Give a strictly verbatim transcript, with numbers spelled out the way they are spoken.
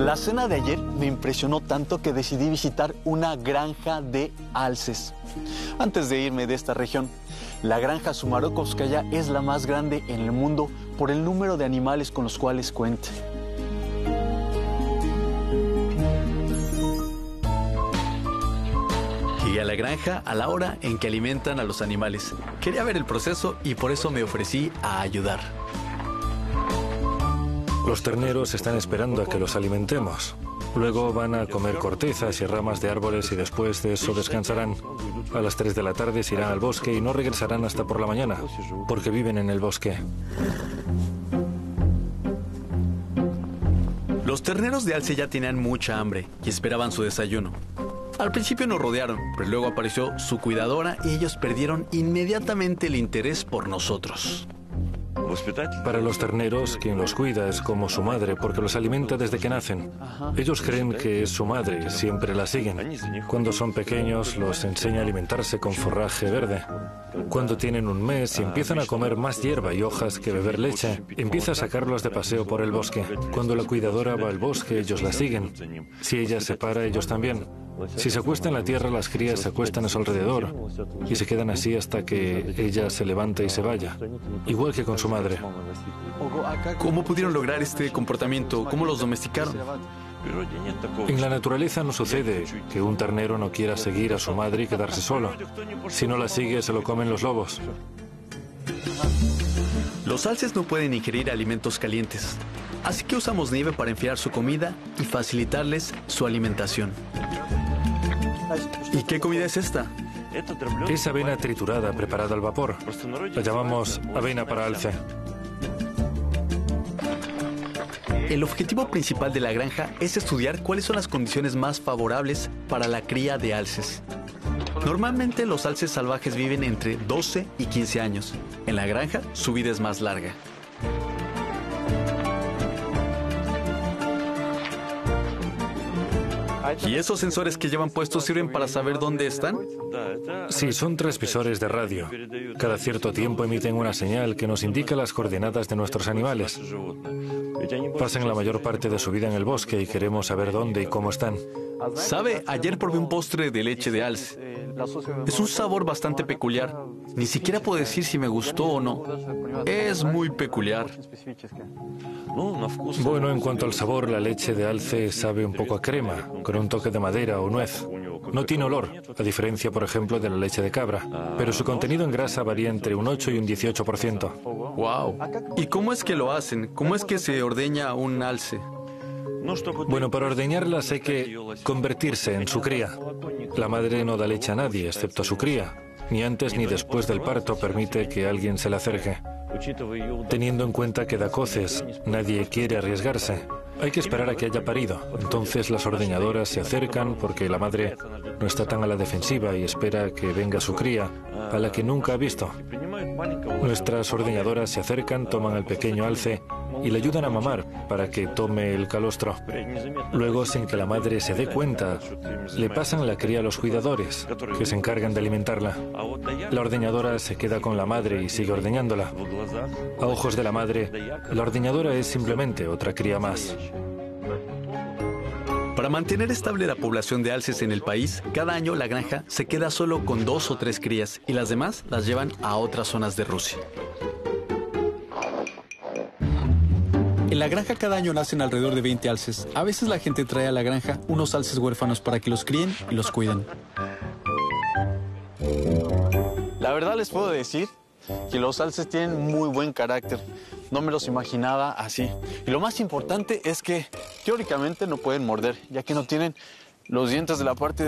La cena de ayer me impresionó tanto que decidí visitar una granja de alces. Antes de irme de esta región, la granja Sumarokovskaya es la más grande en el mundo por el número de animales con los cuales cuenta. Llegué a la granja a la hora en que alimentan a los animales. Quería ver el proceso y por eso me ofrecí a ayudar. Los terneros están esperando a que los alimentemos. Luego van a comer cortezas y ramas de árboles y después de eso descansarán. A las tres de la tarde se irán al bosque y no regresarán hasta por la mañana, porque viven en el bosque. Los terneros de alce ya tenían mucha hambre y esperaban su desayuno. Al principio nos rodearon, pero luego apareció su cuidadora y ellos perdieron inmediatamente el interés por nosotros. Para los terneros, quien los cuida es como su madre, porque los alimenta desde que nacen. Ellos creen que es su madre y siempre la siguen. Cuando son pequeños, los enseña a alimentarse con forraje verde. Cuando tienen un mes y empiezan a comer más hierba y hojas que beber leche, empieza a sacarlos de paseo por el bosque. Cuando la cuidadora va al bosque, ellos la siguen. Si ella se para, ellos también. Si se acuesta en la tierra, las crías se acuestan a su alrededor y se quedan así hasta que ella se levante y se vaya, igual que con su madre. ¿Cómo pudieron lograr este comportamiento? ¿Cómo los domesticaron? En la naturaleza no sucede que un ternero no quiera seguir a su madre y quedarse solo. Si no la sigue, se lo comen los lobos. Los alces no pueden ingerir alimentos calientes, así que usamos nieve para enfriar su comida y facilitarles su alimentación. ¿Y qué comida es esta? Es avena triturada preparada al vapor. La llamamos avena para alce. El objetivo principal de la granja es estudiar cuáles son las condiciones más favorables para la cría de alces. Normalmente los alces salvajes viven entre doce y quince años. En la granja, su vida es más larga. ¿Y esos sensores que llevan puestos sirven para saber dónde están? Sí, son transmisores de radio. Cada cierto tiempo emiten una señal que nos indica las coordenadas de nuestros animales. Pasan la mayor parte de su vida en el bosque y queremos saber dónde y cómo están. ¿Sabe? Ayer probé un postre de leche de alce. Es un sabor bastante peculiar. Ni siquiera puedo decir si me gustó o no. Es muy peculiar. Bueno, en cuanto al sabor, la leche de alce sabe un poco a crema, con un toque de madera o nuez. No tiene olor, a diferencia, por ejemplo, de la leche de cabra, pero su contenido en grasa varía entre un ocho y un dieciocho por ciento. ¡Wow! ¿Y cómo es que lo hacen? ¿Cómo es que se ordeña un alce? Bueno, para ordeñarlas hay que convertirse en su cría. La madre no da leche a nadie, excepto a su cría. Ni antes ni después del parto permite que alguien se le acerque. Teniendo en cuenta que da coces, nadie quiere arriesgarse. Hay que esperar a que haya parido. Entonces las ordeñadoras se acercan porque la madre no está tan a la defensiva y espera que venga su cría, a la que nunca ha visto. Nuestras ordeñadoras se acercan, toman al pequeño alce y le ayudan a mamar para que tome el calostro. Luego, sin que la madre se dé cuenta, le pasan la cría a los cuidadores, que se encargan de alimentarla. La ordeñadora se queda con la madre y sigue ordeñándola. A ojos de la madre, la ordeñadora es simplemente otra cría más. Para mantener estable la población de alces en el país, cada año la granja se queda solo con dos o tres crías y las demás las llevan a otras zonas de Rusia. En la granja cada año nacen alrededor de veinte alces. A veces la gente trae a la granja unos alces huérfanos para que los críen y los cuiden. La verdad les puedo decir que los alces tienen muy buen carácter. No me los imaginaba así. Y lo más importante es que teóricamente no pueden morder, ya que no tienen los dientes de la parte de